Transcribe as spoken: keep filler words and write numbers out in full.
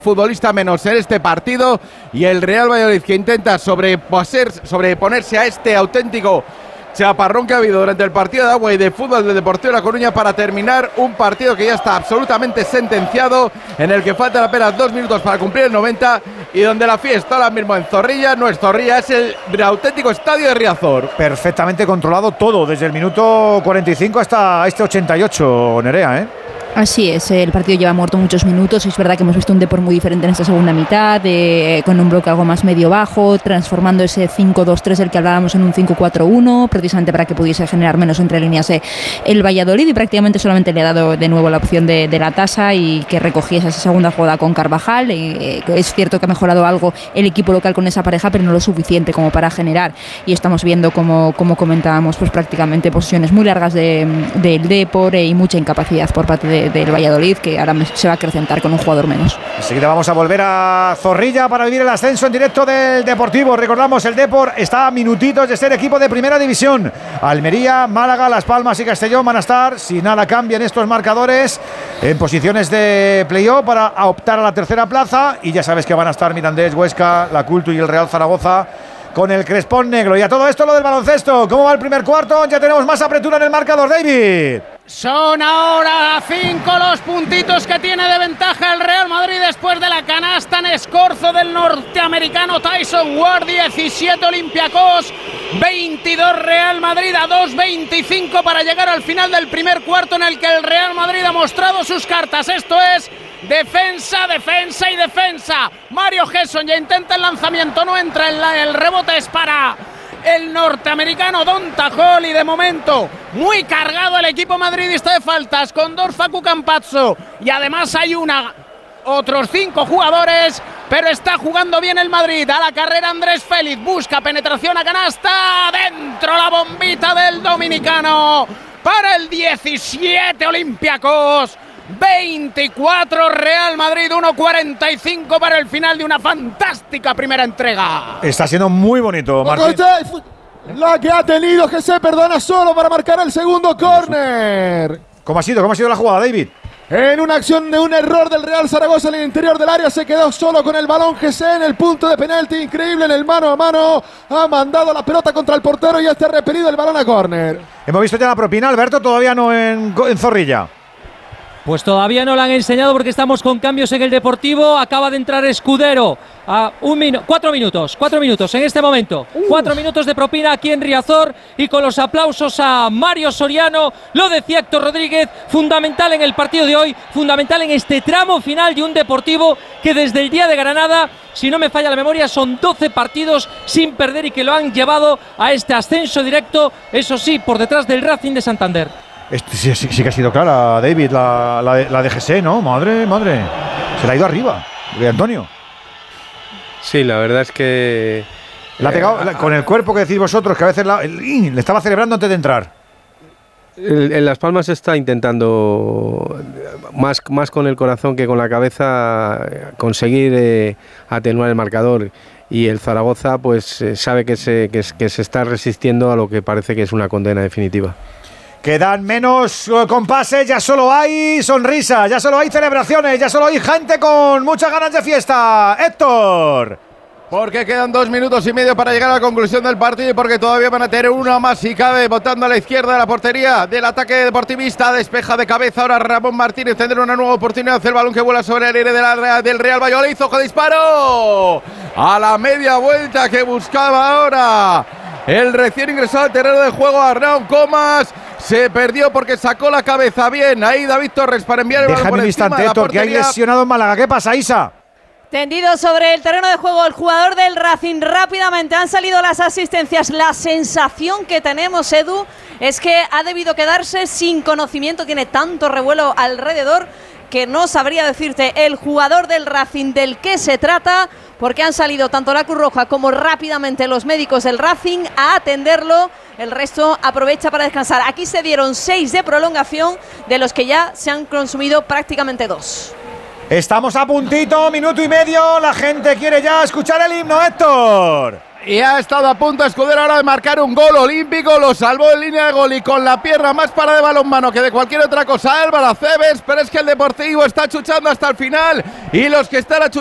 futbolista menos en este partido, y el Real Valladolid que intenta sobreponerse a este auténtico chaparrón que ha habido durante el partido de agua y de fútbol del Deportivo de La Coruña para terminar un partido que ya está absolutamente sentenciado, en el que faltan apenas dos minutos para cumplir el noventa y donde la fiesta ahora mismo en Zorrilla no es Zorrilla, es el auténtico estadio de Riazor. Perfectamente controlado todo, desde el minuto cuarenta y cinco hasta este ochenta y ocho, Nerea, ¿eh? Así es, el partido lleva muerto muchos minutos. Es verdad que hemos visto un Depor muy diferente en esta segunda mitad, eh, con un bloque algo más medio-bajo, transformando ese cinco dos tres del que hablábamos en un cinco cuatro uno, precisamente para que pudiese generar menos entre líneas eh, el Valladolid, y prácticamente solamente le ha dado de nuevo la opción de, de la tasa y que recogiese esa segunda jugada con Carvajal. Eh, es cierto que ha mejorado algo el equipo local con esa pareja, pero no lo suficiente como para generar, y estamos viendo, como, como comentábamos, pues prácticamente posiciones muy largas de, del Depor eh, y mucha incapacidad por parte de del Valladolid, que ahora se va a acrecentar con un jugador menos. Enseguida vamos a volver a Zorrilla para vivir el ascenso en directo del Deportivo. Recordamos, el Depor está a minutitos de ser equipo de primera división. Almería, Málaga, Las Palmas y Castellón van a estar, si nada cambia en estos marcadores, en posiciones de playoff para optar a la tercera plaza, y ya sabes que van a estar Mirandés, Huesca, La Cultu y el Real Zaragoza con el crespón negro. Y a todo esto lo del baloncesto. ¿Cómo va el primer cuarto? Ya tenemos más apretura en el marcador, David. Son ahora cinco los puntitos que tiene de ventaja el Real Madrid después de la canasta en escorzo del norteamericano Tyson Ward. Diecisiete Olympiacos, veintidós Real Madrid, a dos veinticinco para llegar al final del primer cuarto, en el que el Real Madrid ha mostrado sus cartas. Esto es defensa, defensa y defensa. Mario Gesson ya intenta el lanzamiento, no entra en la, el rebote es para el norteamericano Don Tajol, y de momento muy cargado el equipo madridista de faltas, con dos Facu Campazzo, y además hay una otros cinco jugadores, pero está jugando bien el Madrid. A la carrera Andrés Félix, busca penetración a canasta, dentro la bombita del dominicano para el diecisiete Olympiacos, veinticuatro Real Madrid, uno cuarenta y cinco para el final de una fantástica primera entrega. Está siendo muy bonito, Martín. La que ha tenido que se perdona solo para marcar el segundo córner. ¿Cómo ha sido? ¿Cómo ha sido la jugada, David? En una acción de un error del Real Zaragoza en el interior del área, se quedó solo con el balón G C en el punto de penalti. Increíble en el mano a mano. Ha mandado la pelota contra el portero y este ha repelido el balón a córner. Hemos visto ya la propina, Alberto, todavía no en, en Zorrilla. Pues todavía no la han enseñado porque estamos con cambios en el Deportivo. Acaba de entrar Escudero a un minuto, cuatro minutos, cuatro minutos en este momento. Uf. Cuatro minutos de propina aquí en Riazor, y con los aplausos a Mario Soriano. Lo decía Héctor Rodríguez, fundamental en el partido de hoy, fundamental en este tramo final de un Deportivo que desde el día de Granada, si no me falla la memoria, son doce partidos sin perder y que lo han llevado a este ascenso directo, eso sí, por detrás del Racing de Santander. Este, sí, sí, sí que ha sido clara, David, la, la, la de G C, ¿no? Madre, madre. Se la ha ido arriba, de Antonio. Sí, la verdad es que... La ha pegado eh, con el cuerpo que decís vosotros, que a veces la, el, le estaba celebrando antes de entrar. En, en Las Palmas está intentando, más, más con el corazón que con la cabeza, conseguir eh, atenuar el marcador. Y el Zaragoza pues eh, sabe que se, que, que se está resistiendo a lo que parece que es una condena definitiva. Quedan menos uh, compases, ya solo hay sonrisas, ya solo hay celebraciones, ya solo hay gente con muchas ganas de fiesta. Héctor. Porque quedan dos minutos y medio para llegar a la conclusión del partido, y porque todavía van a tener uno más si cabe, botando a la izquierda de la portería del ataque deportivista. Despeja de cabeza ahora Ramón Martínez, tendrá una nueva oportunidad. El balón que vuela sobre el aire de la, del Real Valladolid. ¡Ojo, disparo! A la media vuelta que buscaba ahora el recién ingresado al terreno de juego, Arnau Comas. Se perdió porque sacó la cabeza bien. Ahí David Torres para enviar el balón por encima de la portería. Déjame un instante, Héctor, que hay lesionado en Málaga. ¿Qué pasa, Isa? Tendido sobre el terreno de juego el jugador del Racing. Rápidamente han salido las asistencias. La sensación que tenemos, Edu, es que ha debido quedarse sin conocimiento. Tiene tanto revuelo alrededor que no sabría decirte el jugador del Racing del que se trata, porque han salido tanto la Cruz Roja como rápidamente los médicos del Racing a atenderlo. El resto aprovecha para descansar. Aquí se dieron seis de prolongación, de los que ya se han consumido prácticamente dos. Estamos a puntito, minuto y medio. La gente quiere ya escuchar el himno, Héctor. Y ha estado a punto Escudero ahora de marcar un gol olímpico, lo salvó en línea de gol y con la pierna más para de balonmano que de cualquier otra cosa Álvaro Aceves, pero es que el Deportivo está chuchando hasta el final y los que están achuchando